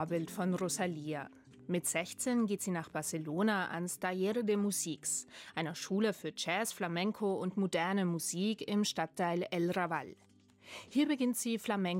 Vorbild von Rosalía. Mit 16 geht sie nach Barcelona ans Taller de Musics, einer Schule für Jazz, Flamenco und moderne Musik im Stadtteil El Raval. Hier beginnt sie Flamenco